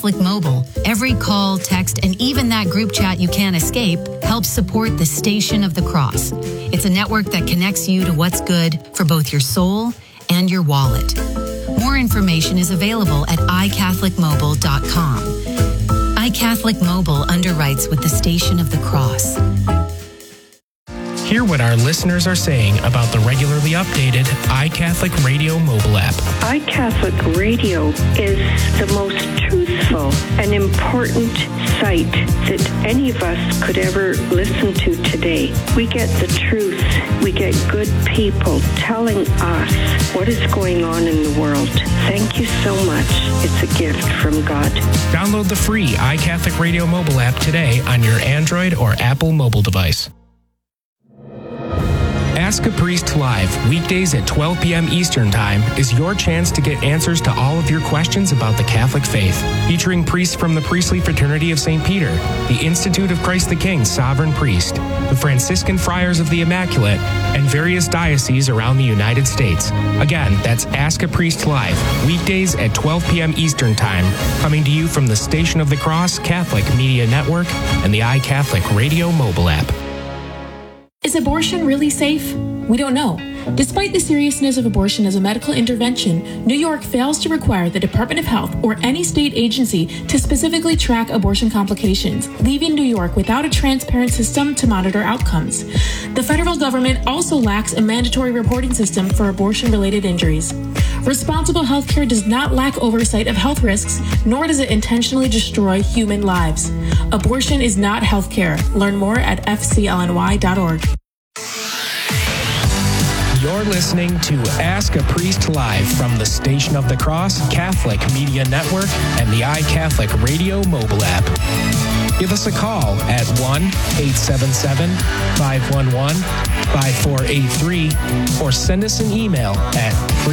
Catholic Mobile, every call, text, and even that group chat you can't escape helps support the Station of the Cross. It's a network that connects you to what's good for both your soul and your wallet. More information is available at iCatholicMobile.com. iCatholic Mobile underwrites with the Station of the Cross. Hear what our listeners are saying about the regularly updated iCatholic Radio mobile app. iCatholic Radio is the most truthful and important site that any of us could ever listen to today. We get the truth. We get good people telling us what is going on in the world. Thank you so much. It's a gift from God. Download the free iCatholic Radio mobile app today on your Android or Apple mobile device. Ask a Priest Live, weekdays at 12 p.m. Eastern Time, is your chance to get answers to all of your questions about the Catholic faith. Featuring priests from the Priestly Fraternity of St. Peter, the Institute of Christ the King Sovereign Priest, the Franciscan Friars of the Immaculate, and various dioceses around the United States. Again, that's Ask a Priest Live, weekdays at 12 p.m. Eastern Time, coming to you from the Station of the Cross Catholic Media Network and the iCatholic Radio mobile app. Is abortion really safe? We don't know. Despite the seriousness of abortion as a medical intervention, New York fails to require the Department of Health or any state agency to specifically track abortion complications, leaving New York without a transparent system to monitor outcomes. The federal government also lacks a mandatory reporting system for abortion-related injuries. Responsible healthcare does not lack oversight of health risks, nor does it intentionally destroy human lives. Abortion is not healthcare. Learn more at fclny.org. You're listening to Ask a Priest Live from the Station of the Cross Catholic Media Network and the iCatholic Radio mobile app. Give us a call at 1-877-511-5483 or send us an email at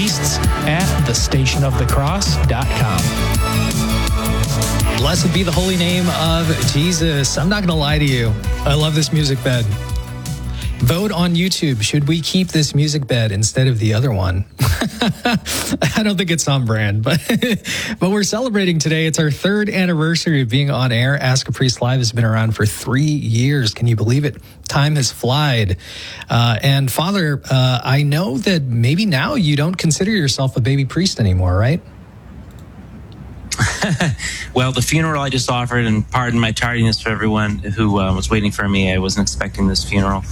priests@thestationofthecross.com. Blessed be the holy name of Jesus. I'm not going to lie to you. I love this music bed. Vote on YouTube. Should we keep this music bed instead of the other one? I don't think it's on brand, but we're celebrating today. It's our third anniversary of being on air. Ask a Priest Live has been around for 3 years. Can you believe it? Time has flied. And Father, I know that maybe now you don't consider yourself a baby priest anymore, right? Well, the funeral I just offered, and pardon my tardiness for everyone who was waiting for me. I wasn't expecting this funeral.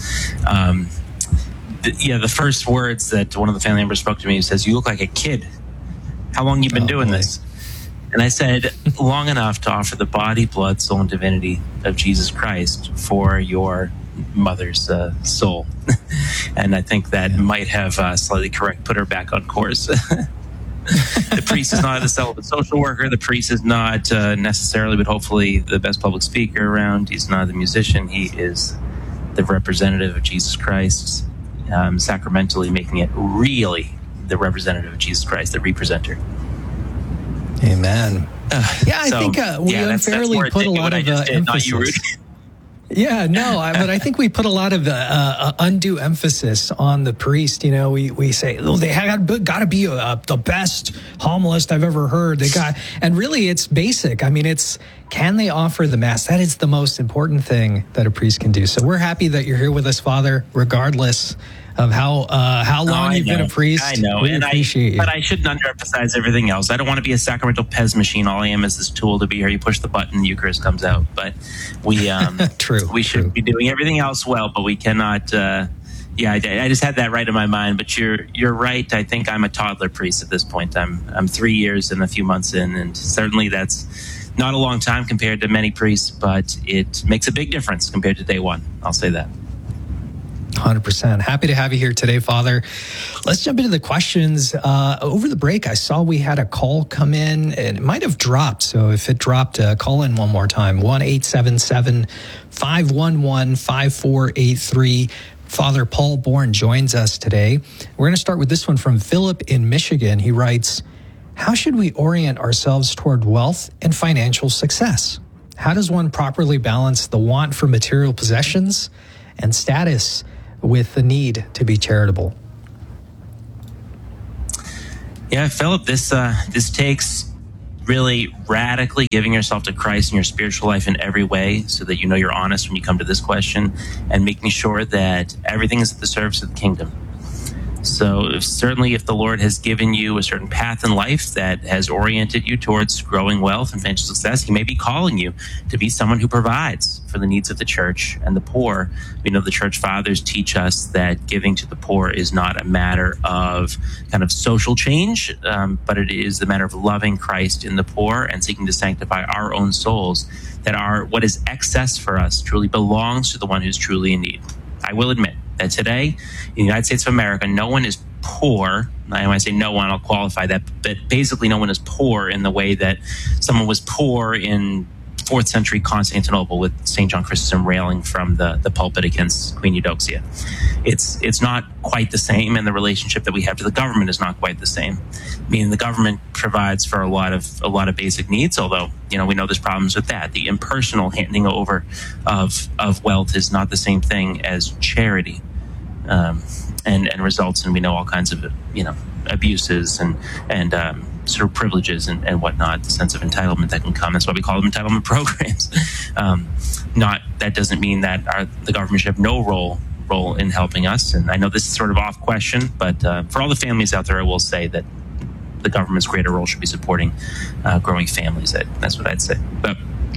The first words that one of the family members spoke to me says, "You look like a kid. How long you been doing this?" And I said, "Long enough to offer the body, blood, soul, and divinity of Jesus Christ for your mother's soul." And I think that might have slightly put her back on course. The priest is not a celibate social worker. The priest is not necessarily, but hopefully, the best public speaker around. He's not the musician. He is the representative of Jesus Christ, sacramentally making it really the representative of Jesus Christ, the representer. Amen. I think we unfairly put a lot of emphasis. But I think we put a lot of undue emphasis on the priest. You know, we say, they got to be the best homilist I've ever heard. And really it's basic. I mean, can they offer the Mass? That is the most important thing that a priest can do. So we're happy that you're here with us, Father, regardless of how long you've been a priest. I know, we appreciate you. But I shouldn't underemphasize everything else. I don't want to be a sacramental Pez machine. All I am is this tool to be here. You push the button, the Eucharist comes out. But we we should be doing everything else well, but we cannot. I just had that right in my mind. But you're right. I think I'm a toddler priest at this point. I'm 3 years and a few months in, and certainly that's not a long time compared to many priests, but it makes a big difference compared to day one. I'll say that. 100%. Happy to have you here today, Father. Let's jump into the questions. Over the break, I saw we had a call come in, and it might have dropped. So if it dropped, call in one more time, 1-877-511-5483. Father Paul Bourne joins us today. We're going to start with this one from Philip in Michigan. He writes, how should we orient ourselves toward wealth and financial success? How does one properly balance the want for material possessions and status with the need to be charitable? Yeah, Philip, this takes really radically giving yourself to Christ in your spiritual life in every way, so that you know you're honest when you come to this question, and making sure that everything is at the service of the kingdom. So certainly if the Lord has given you a certain path in life that has oriented you towards growing wealth and financial success, he may be calling you to be someone who provides for the needs of the church and the poor. We know the church fathers teach us that giving to the poor is not a matter of kind of social change, but it is the matter of loving Christ in the poor and seeking to sanctify our own souls, that what is excess for us truly belongs to the one who's truly in need. I will admit that today in the United States of America, no one is poor. When I say no one, I'll qualify that, but basically no one is poor in the way that someone was poor in 4th century Constantinople with St. John Chrysostom railing from the pulpit against Queen Eudoxia. It's not quite the same, and the relationship that we have to the government is not quite the same. Meaning the government provides for a lot of basic needs, although we know there's problems with that. The impersonal handing over of wealth is not the same thing as charity, and results in, we know, all kinds of abuses and sort of privileges and whatnot, the sense of entitlement that can come. That's why we call them entitlement programs. That doesn't mean that the government should have no role in helping us. And I know this is sort of off question, but for all the families out there, I will say that the government's greater role should be supporting growing families. That's what I'd say. But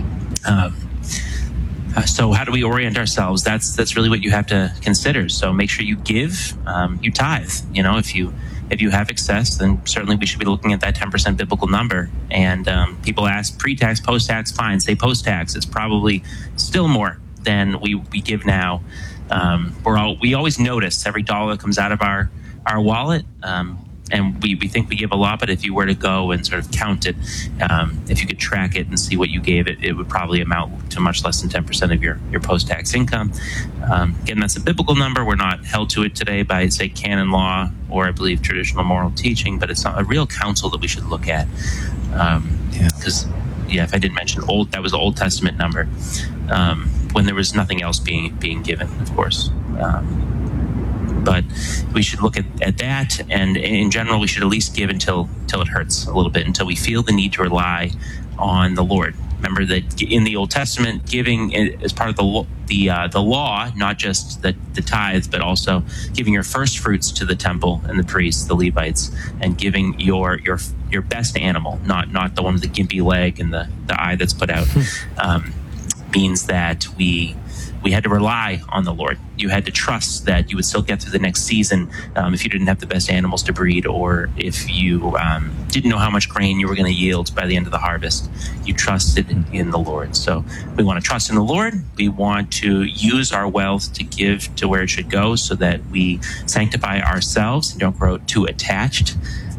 so how do we orient ourselves? That's really what you have to consider. So make sure you give, you tithe. If you have excess, then certainly we should be looking at that 10% biblical number. And people ask pre-tax, post-tax, fine. Say post-tax. It's probably still more than we give now. We always notice every dollar that comes out of our wallet. And we think we give a lot, but if you were to go and sort of count it, if you could track it and see what you gave it would probably amount to much less than 10% of your post-tax income. Again, that's a biblical number. We're not held to it today by, say, canon law or, I believe, traditional moral teaching, but it's not a real counsel that we should look at. Because, if I didn't mention that was the Old Testament number, when there was nothing else being given, of course. But we should look at that, and in general, we should at least give until it hurts a little bit, until we feel the need to rely on the Lord. Remember that in the Old Testament, giving is part of the law, not just the tithe, but also giving your first fruits to the temple and the priests, the Levites, and giving your best animal, not the one with the gimpy leg and the eye that's put out, means that we had to rely on the Lord. You had to trust that you would still get through the next season if you didn't have the best animals to breed, or if you didn't know how much grain you were going to yield by the end of the harvest. You trusted in the Lord. So we want to trust in the Lord. We want to use our wealth to give to where it should go, so that we sanctify ourselves and don't grow too attached.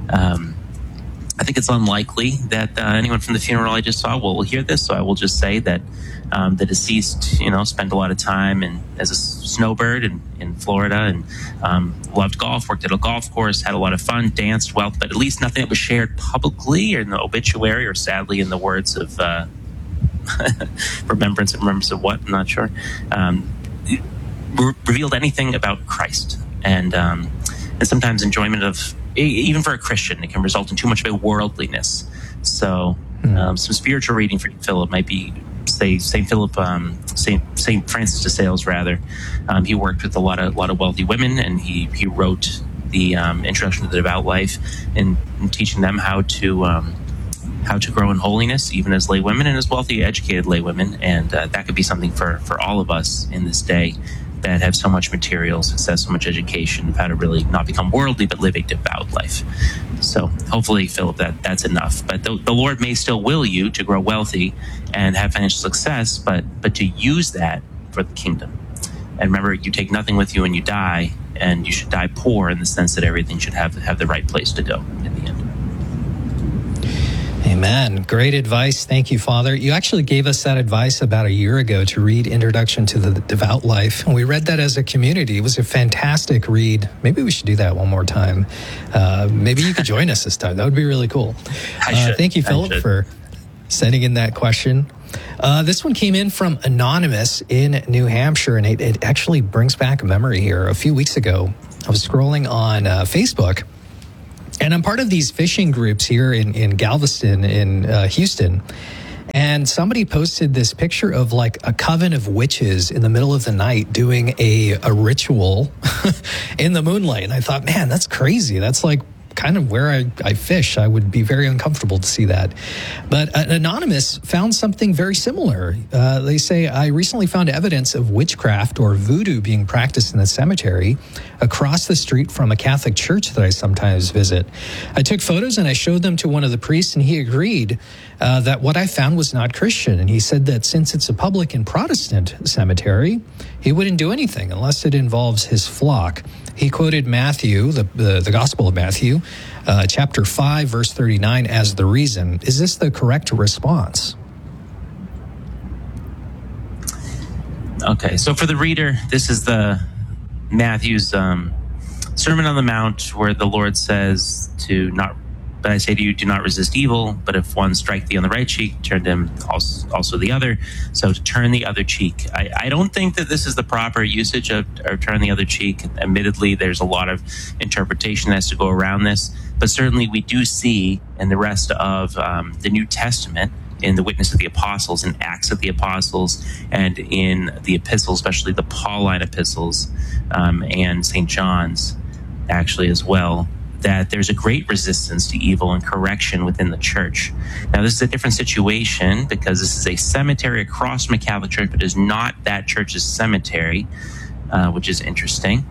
I think it's unlikely that anyone from the funeral I just saw will hear this, so I will just say that the deceased, spent a lot of time as a snowbird in Florida, and loved golf, worked at a golf course, had a lot of fun, danced, wealth, but at least nothing that was shared publicly or in the obituary, or sadly in the words of remembrance of what, I'm not sure, revealed anything about Christ. And sometimes enjoyment of, even for a Christian, it can result in too much of a worldliness. So some spiritual reading for Philip might be, say, Saint Francis de Sales, rather. He worked with a lot of wealthy women, and he wrote the Introduction to the Devout Life, and teaching them how to grow in holiness, even as lay women and as wealthy, educated lay women. And that could be something for all of us in this day that have so much material success, so much education, of how to really not become worldly, but live a devout life. So hopefully, Philip, that's enough. But the Lord may still will you to grow wealthy and have financial success, but to use that for the kingdom. And remember, you take nothing with you when you die, and you should die poor in the sense that everything should have the right place to go in the end. Amen. Great advice. Thank you, Father. You actually gave us that advice about a year ago to read Introduction to the Devout Life. And we read that as a community. It was a fantastic read. Maybe we should do that one more time. Maybe you could join us this time. That would be really cool. Thank you, Philip, for sending in that question. This one came in from Anonymous in New Hampshire, and it actually brings back a memory here. A few weeks ago, I was scrolling on Facebook, And I'm part of these fishing groups here in Galveston, in Houston. And somebody posted this picture of like a coven of witches in the middle of the night doing a ritual in the moonlight. And I thought, man, that's crazy. That's like kind of where I fish. I would be very uncomfortable to see that. But Anonymous found something very similar. They say, I recently found evidence of witchcraft or voodoo being practiced in the cemetery across the street from a Catholic church that I sometimes visit. I took photos and I showed them to one of the priests, and he agreed that what I found was not Christian. And he said that since it's a public and Protestant cemetery, he wouldn't do anything unless it involves his flock. He quoted Matthew, the Gospel of Matthew, chapter 5, verse 39, as the reason. Is this the correct response? Okay, so for the reader, this is the Matthew's Sermon on the Mount, where the Lord says but I say to you, do not resist evil, but if one strike thee on the right cheek, turn to him also the other. So to turn the other cheek. I don't think that this is the proper usage of turn the other cheek. Admittedly, there's a lot of interpretation that has to go around this, but certainly we do see in the rest of the New Testament, in the witness of the apostles, in Acts of the Apostles, and in the epistles, especially the Pauline epistles, and St. John's actually as well, that there's a great resistance to evil and correction within the church. Now, this is a different situation because this is a cemetery across from a Catholic church, but is not that church's cemetery, which is interesting.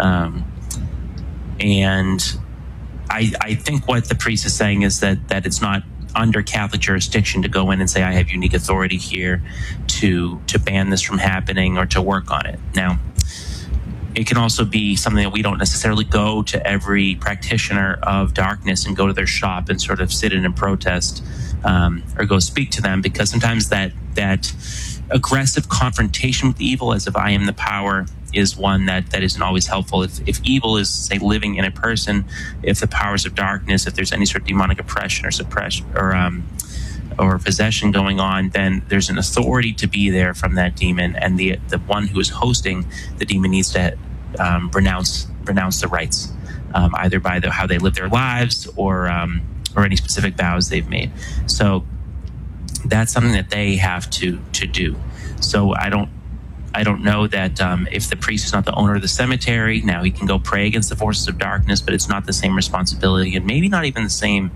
And I think what the priest is saying is that it's not under Catholic jurisdiction to go in and say, I have unique authority here to ban this from happening or to work on it. Now, it can also be something that we don't necessarily go to every practitioner of darkness and go to their shop and sort of sit in and protest or go speak to them, because sometimes that aggressive confrontation with evil, as if I am the power, is one that isn't always helpful. If evil is, say, living in a person, if the powers of darkness, if there's any sort of demonic oppression or suppression or possession going on, then there's an authority to be there from that demon, and the one who is hosting the demon needs to renounce the rites, either by how they live their lives or any specific vows they've made. So that's something that they have to do. So I don't know that if the priest is not the owner of the cemetery, now he can go pray against the forces of darkness, but it's not the same responsibility, and maybe not even the same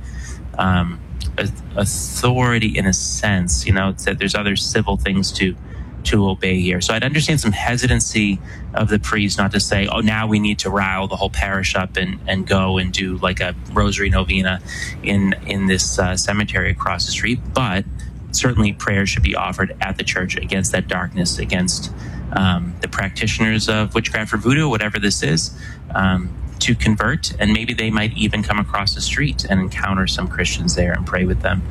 authority in a sense. It's that there's other civil things to obey here. So I'd understand some hesitancy of the priest not to say, oh, now we need to rile the whole parish up and go and do like a rosary novena in this cemetery across the street. But certainly prayers should be offered at the church against that darkness, against the practitioners of witchcraft or voodoo, whatever this is, to convert. And maybe they might even come across the street and encounter some Christians there and pray with them.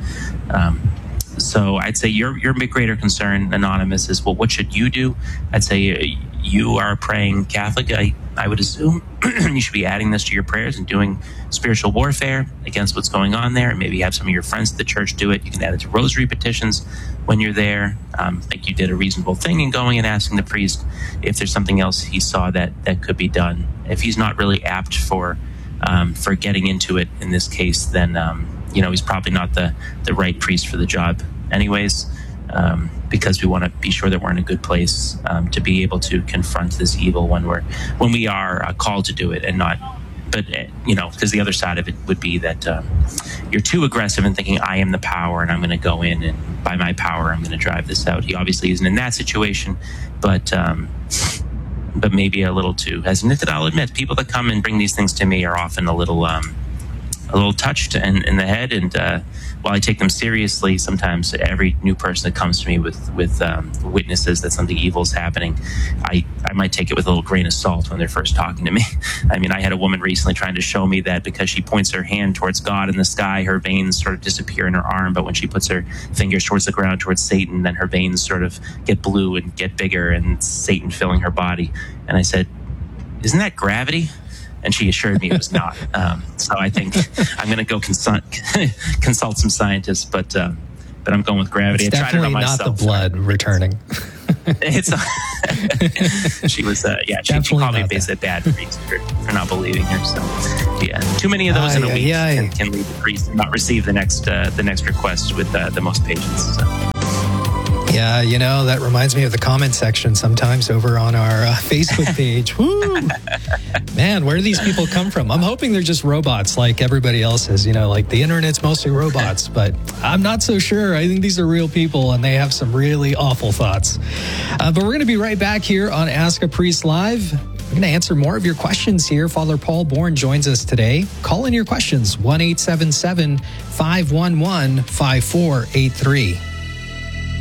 So I'd say your greater concern, Anonymous, is, well, what should you do? I'd say you are a praying Catholic. I would assume you should be adding this to your prayers and doing spiritual warfare against what's going on there. And maybe have some of your friends at the church do it. You can add it to rosary petitions when you're there. I think you did a reasonable thing in going and asking the priest if there's something else he saw that could be done. If he's not really apt for getting into it in this case, then he's probably not the right priest for the job anyways, because we want to be sure that we're in a good place to be able to confront this evil when we are called to do it, and not, but because the other side of it would be that you're too aggressive in thinking I am the power and I'm going to go in and by my power I'm going to drive this out. He obviously isn't in that situation, but maybe a little too hesitant. That I'll admit, people that come and bring these things to me are often a little touched in the head, and while I take them seriously, sometimes every new person that comes to me with witnesses that something evil is happening, I might take it with a little grain of salt when they're first talking to me. I mean, I had a woman recently trying to show me that because she points her hand towards God in the sky, her veins sort of disappear in her arm, but when she puts her fingers towards the ground, towards Satan, then her veins sort of get blue and get bigger, and it's Satan filling her body. And I said, isn't that gravity? And she assured me it was not. So I think I'm going to go consult some scientists, but I'm going with gravity. It's I tried it on myself. Definitely not the blood returning. It's She was, she called me basically a bad priest for not believing her. So, yeah, too many of those in a week can lead the priest to not receive the next request with the most patience. So. Yeah, that reminds me of the comment section sometimes over on our Facebook page. Woo! Man, where do these people come from? I'm hoping they're just robots like everybody else is. Like the internet's mostly robots, but I'm not so sure. I think these are real people and they have some really awful thoughts. But we're going to be right back here on Ask a Priest Live. We're going to answer more of your questions here. Father Paul Bourne joins us today. Call in your questions, 1-877-511-5483.